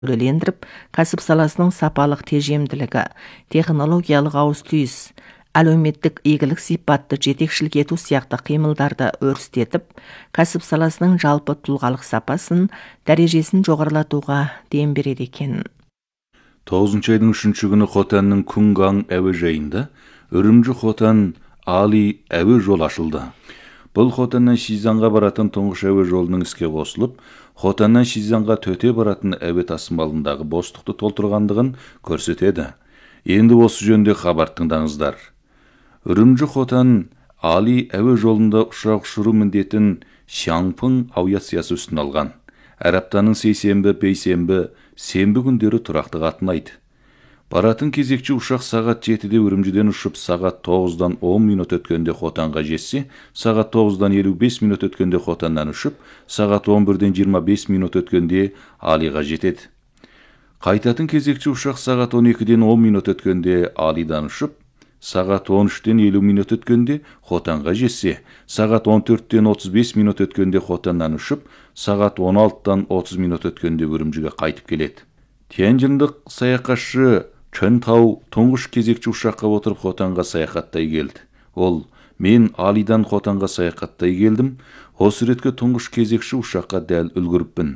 өрелендіріп, кәсіп саласының сапалық тежемділігі, технологиялық ауыс-түйіс, әлеуметтік игілік сипатты жетекшілік ету сияқты қимылдарды өрістетіп, кәсіп саласының жалпы тұлғалық сапасын, дәрежесін жоғарылатуға дем береді екен. 9 айдың 3 күні Хотанның Күнгаң әуежайында Үрімжі Хотан Али әуе жол ашылды. Бұл Хотаннан Шизанға баратын тұңғыш әуе жолының іске қосылып, Хотаннан Шизанға төте баратын әуе тасымалындағы бостықты толтырғандығын көрсетеді. Енді осы жөнде хабар тыңдаңыздар. Үрімжі Хотан Али әуе жолында ұшақ ұшыру міндетін Шаңпың авиациясы үстін алған. Әр аптаның сейсенбі, бейсенбі, сенбі күндері тұрақты қатынайды. Баратын кезекші ұшақ сағат 7-де Үрімжіден ұшып, сағат 9-дан 10 минут өткенде Хотанға жетсе, сағат 9-дан 55 минут өткенде Хотаннан ұшып, сағат 11-ден 25 минут өткенде Алиға жетеді. Қайтатын кезекші ұшақ сағат 12-ден 10 минут өткенде Алидан ұшып, сағат 13-ден 50 минут өткенде Хотанға жетсе, сағат 14-ден 35 минут өткенде Хотаннан ұшып, сағат 16-дан 30 минут өткенде Үрімжіге қайтып келеді. Тяньжиндық саяхатшы Чөн Тау тұңғыш кезекші ұшаққа отырып Хотанға саяхаттай келді. Ол: "Мен Алидан Хотанға саяхаттай келдім. Осы ретке тұңғыш кезекші ұшаққа дәл үлгіріппін.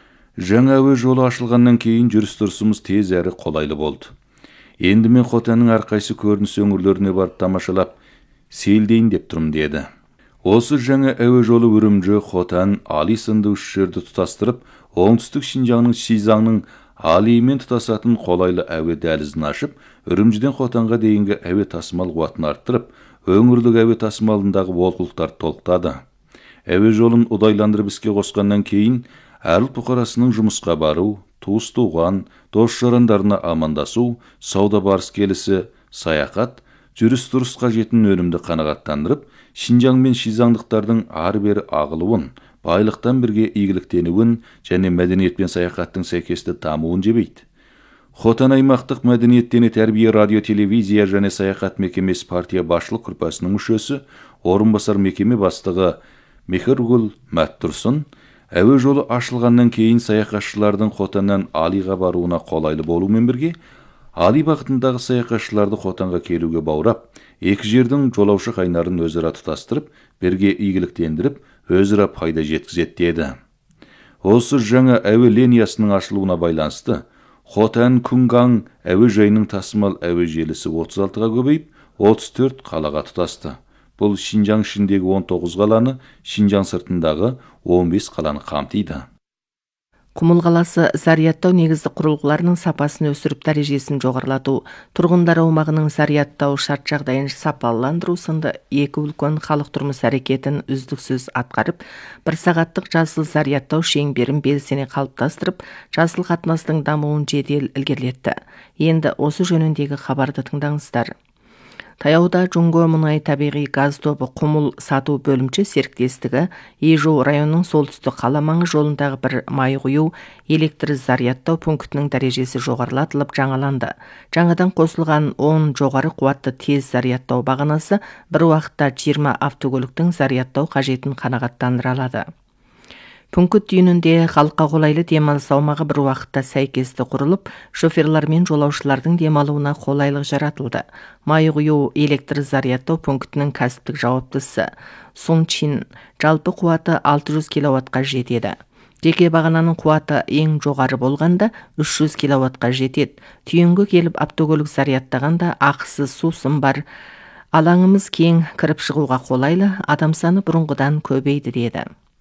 Жаңа әуе жолы ашылғаннан кейін жүріс-тұрысымыз тез әрі қолайлы болды. Енді мен Хотанның әрқайсы көрініс өңірлеріне барып тамашалап, сейілдейін деп тұрмын", деді. Осы жаңа әуе жолы Үрімжі, Хотан, Али сынды үш жерді тұтастырып, оңтүстік Шинжаңның Шизаңның Алимен тұтасатын қолайлы әуе дәлізін ашып, Үрімжіден Хотанға дейінгі әуе тасымал қуатын арттырып, өңірлік әуе тасымалындағы олқылықтарды толықтады. Әуе жолын ұдайландырып іске қосқаннан кейін, әр ұлт бұқарасының жұмысқа бару, туыс-туған, дос-жарандарына амандасу, сауда барыс-келісі, саяхат, жүріс-тұрыс қажетін өнімді қанағаттандырып, Шинжаң мен Шизаңдықтардың ары-бері ағылуын, байлықтан бірге игіліктенуін және мәдениет пен саяхаттың сәйкесті дамуын жебейді. Хотан аймақтық мәдениеттене тәрбие радио телевизия және саяхат мекемесі партия басшылық группасының мүшесі, орынбасар мекеме бастығы Мехіргүл Мәттұрсын, әуе жолы ашылғаннан кейін саяхатшылардың Хотаннан Алиға баруына қолайлы болумен бірге, Али бағытындағы саяхатшыларды Хотанға келуге баурап, екі жердің жолаушы қайнарын өзара тұтастырып, бірге игіліктендіріп, өзара пайда жеткізеді деді. Осы жаңа әуе линиясының ашылуына байланысты, Хотан Күнгаң әуежайының тасымал әуе желісі 36-ға көбейіп, 34 қалаға тұтасты. Бұл Шинжаң ішіндегі 19 қаланы, Шинжаң сыртындағы 15 қаланы қамтиды. Құмыл қаласы зарядтау негізді құрылғыларының сапасын өсіріп дәрежесін жоғарылату, тұрғындар аумағының зарядтау шарт жағдайын сапаландыру сынды екі үлкен халық тұрмыс әрекетін үздіксіз атқарып, бір сағаттық жасыл зарядтау шеңберін белсене қалыптастырып, жасыл қатынастың дамуын жедел ілгерілетті. Енді осы жөніндегі хабарды тыңдаңыздар. Таяуда Жунго мұнай табиғи газ тобы Құмыл сату бөлімші серіктестігі Ежу районының солтүстік қаламаңы жолындағы бір май құю электр зарядтау пунктінің дәрежесі жоғарылатылып жаңаланды. Жаңадан қосылған 10 жоғары қуатты тез зарядтау бағанасы бір уақытта 20 автокөліктің зарядтау қажетін қанағаттандыра алады. Пункт түйінінде халыққа қолайлы демалыс аумағы бір уақытта сәйкесті құрылып, шоферлар мен жолаушылардың демалуына қолайлық жаратылды. Май құю электр зарядтау пунктінің кәсіптік жауаптысы Сун Чин жалпы қуаты 600 киловаттқа жетеді. Жеке бағананың қуаты ең жоғары болғанда 300 киловаттқа жетеді. Түйінгі келіп автокөлік зарядтағанда ақысыз сусын бар. Алаңымыз кең, кіріп шығуға қолайлы, адам саны бұрынғыдан көбейді деді.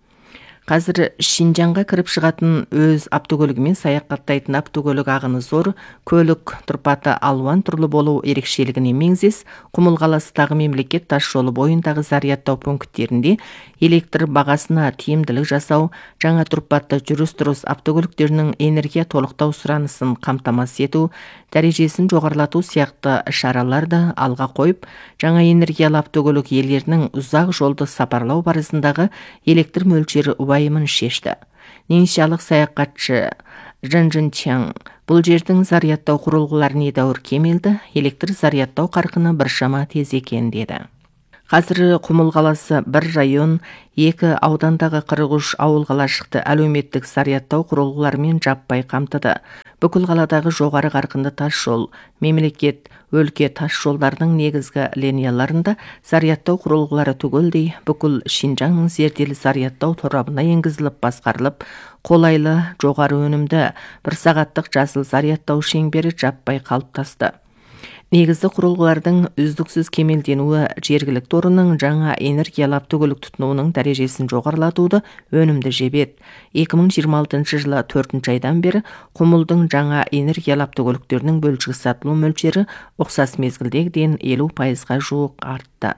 Қазір Шинжаңға кіріп шығатын өз автокөлігімен саяхаттайтын автокөлік ағыны зор, көлік тұрпаты алуан түрлі болу ерекшелігіне меңзес, Құмыл қаласындағы мемлекет тас жолы бойындағы зарядтау пункттерінде электр бағасына тиімділік жасау, жаңа тұрпатты жүріс-тұрыс автокөліктерінің энергия толықтау сұранысын қамтамасыз ету, дәрежесін жоғарылату сияқты шараларды алға қойып, жаңа энергиялы автокөлік иелерінің ұзақ жолды сапарлау барысындағы электр мөлшері уайымын шешті. Ниншалық саяхатшы Жын Чаң бұл жердің зарядтау құрылғыларын едәуір кемелді, электр зарядтау қарқыны біршама тез екен деді. Қазір Құмыл қаласы бір район, 2 аудандағы 43 ауыл қалашықты әлеуметтік зарядтау құрылғыларымен жаппай қамтыды. Бүкіл қаладағы жоғары қарқынды тас жол, мемлекет, өлке тас жолдардың негізгі линияларында зарядтау құрылғылары түгелдей бүкіл Шинжаңның зерделі зарядтау торабына енгізіліп басқарылып, қолайлы, жоғары өнімді, 1 сағаттық жасыл зарядтау шеңбері жаппай қалыптасты. Негізді құрылғылардың үздіксіз кемелденуі жергілікті орынның жаңа энергиялап төгілік тұтынуының дәрежесін жоғарылатуды өнімді жебет. 2026 жылы 4 айдан бері Құмылдың жаңа энергиялап төгіліктерінің бөлшек сатылу мөлшері ұқсас мезгілдегіден 50%-ға жуық артты.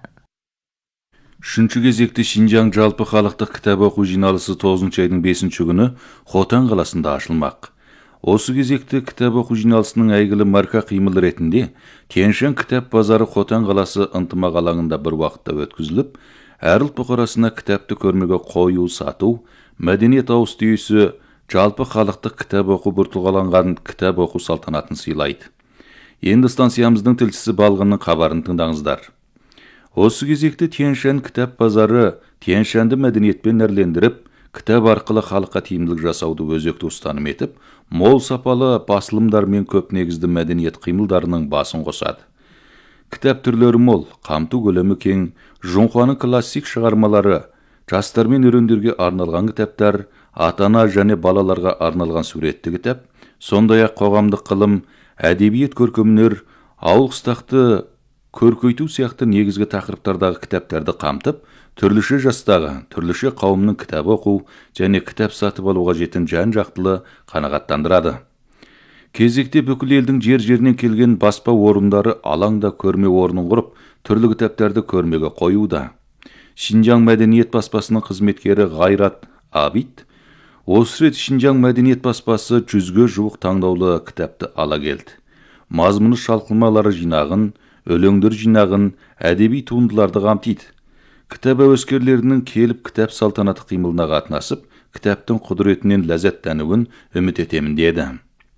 Үшінші кезекте Шинжаң жалпы халықтық кітап оқу жиналысы 9 айдың 5 күні Хотан қаласында ашылмақ. Осы кезекте кітап оқу жиналысының әйгілі марка қимыл ретінде Тянь-Шань кітап базары Хотан қаласы ынтымақ алаңында бір уақытта өткізіліп, әр ұлт бұқарасына кітапты көрмеге қою, сату, мәдениет ауыз түйісі жалпы халықтық кітап оқу біртұлғаланған кітап оқу салтанатын сыйлайды. Енді станциямыздың тілшісі Балғынның хабарын тыңдаңыздар. Осы кезекте Тянь-Шань кітап базары Тянь-Шаньды мәдениетпен әрлендіріп, кітап арқылы халыққа тиімділік жасауды өзекті ұстаным етіп, мол сапалы басылымдар мен көп негізді мәдениет қимылдарының басын қосады. Кітап түрлері мол, қамту көлемі кең, Жоңхуаның классик шығармалары, жастар мен өрендерге арналған кітаптар, ата-ана және балаларға арналған суретті кітап, сондай-ақ қоғамдық ғылым, әдебиет көркемөнер, ауыл қыстақты көркейту сияқты негізгі тақырыптардағы кітаптарды қамтып, түрліше жастағы, түрліше қауымның кітап оқу және кітап сатып алуға жетін жан-жақтылы қанағаттандырады. Кезекте бүкіл елдің жер-жерінен келген баспа орындары алаңда көрме орнын құрып, түрлі кітаптарды көрмеге қоюда. Шинжаң мәдениет баспасының қызметкері Ғайрат Абид осы рет Шинжаң мәдениет баспасы 100-ге жуық таңдаулы кітапты ала келді. Мазмұны шалқымалары жинағын, өлеңдер жинағын, әдеби туындыларды қамтиды. Кітап әуескерлерінің келіп кітап салтанаты қимылына қатынасып, кітаптың құдіретінен ләззаттануын үміт етемін деді.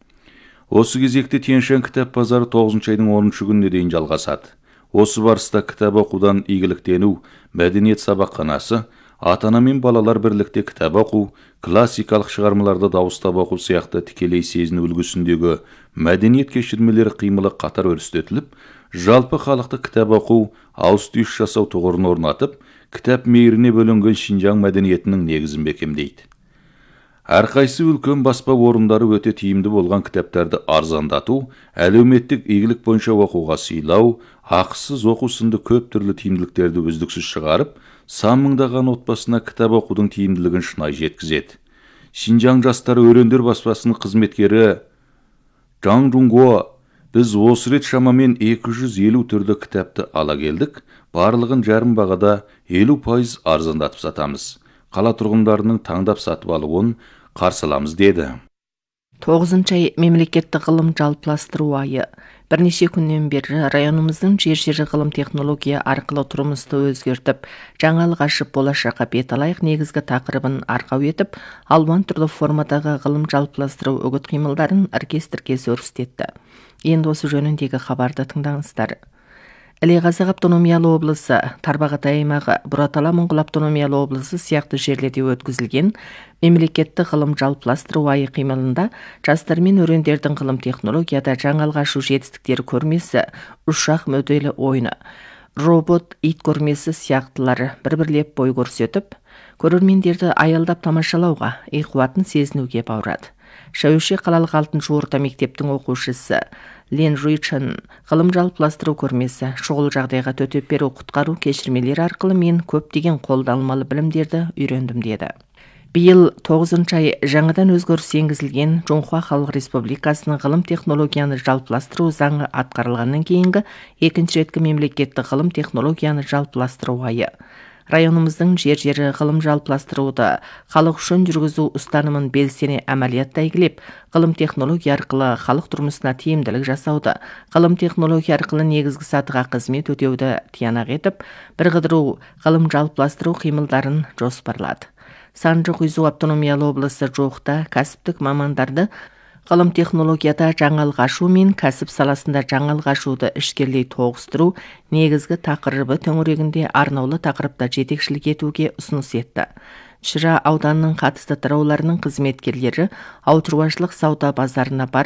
Осы кезекте Тянь-Шань кітап базары 9 айдың 10 күніне дейін жалғасады. Осы барыста кітап оқудан игіліктену, мәдениет сабақханасы, ата-ана мен балалар бірлікте кітап оқу, классикалық шығармаларды дауыстап оқу сияқты тікелей сезіну үлгісіндегі мәдениет кешірмелері қимылы қатар өрістетіліп, жалпы халықты кітап оқу, ауыз түйіс жасау тұғырын орнатып, кітап мейіріне бөлінген Шинжаң мәдениетінің негізін бекемдейді. Әрқайсы үлкен баспа орындары өте тиімді болған кітаптарды арзандату, әлеуметтік игілік бойынша оқуға сыйлау, ақысыз оқу сынды көп түрлі тиімділіктерді үздіксіз шығарып, сан мыңдаған отбасына кітап оқудың тиімділігін шынай жеткізеді. Шинжаң жастары өрендер баспасының қызметкері Жаң Жунго біз осы рет шамамен 250 түрлі кітапты ала келдік, барлығын жарым бағада 50% арзандатып сатамыз. Қала тұрғындарының таңдап сатып алуын қарсы аламыз деді. 9 ай мемлекеттік ғылым жалпыластыру айы. Бірнеше күннен бері районымыздың жер-жері ғылым технология арқылы тұрмысты өзгертіп, жаңалық ашып болашаққа бет алайық негізгі тақырыбын арқау етіп, алуан түрлі формадағы ғылым жалпыластыру үгіт қимылдарын іркес-тіркес өрістетті. Енді осы жөніндегі хабарды тыңдаңыздар. Іле-Қазақ автономиялы облысы, Тарбағатай аймағы, Бұратала Моңғол автономиялы облысы сияқты жерлерде өткізілген мемлекеттік ғылым жалпыластыру айы қимылында жастар мен өрендердің ғылым технологияда жаңалық ашу жетістіктері көрмесі, ұшақ мөделі ойыны, робот ит көрмесі сияқтылары бір-бірлеп бой көрсетіп, көрермендерді аялдап тамашалауға, қуатын сезінуге баурады. Шәуше қалалық 6-шы орта мектептің оқушысы Лен Жуйчан ғылым жалпыластыру көрмесі, шұғыл жағдайға төтеп беру құтқару кешірмелері арқылы мен көптеген қолданылмалы білімдерді үйрендім деді. Биыл 9 ай жаңадан өзгеріс енгізілген Жоңхуа Халық Республикасының ғылым технологияны жалпыластыру заңы атқарылғаннан кейінгі екінші реткі мемлекеттік ғылым технологияны жалпыластыру айы. Районымыздың жер-жері ғылым жалпыластыруды халық үшін жүргізу ұстанымын белсене әмәлиятта игілеп, ғылым технология арқылы халық тұрмысына тиімділік жасауды, ғылым технология арқылы негізгі сатыға қызмет өтеуді тиянақ етіп, бірқыдыру ғылым жалпыластыру қимылдарын жоспарлады. Санжы Құйзу автономиялы облысы жоқта кәсіптік мамандарды Ғылым технологияда жаңалық ашу мен кәсіп саласында жаңалық ашуды ішкерлей тоғыстыру негізгі тақырыбы төңірегінде арнаулы тақырыпта жетекшілік етуге ұсыныс етті. Шыра ауданының қатысты тарауларының қызметкерлері ауылшаруашылық сауда базарына барып,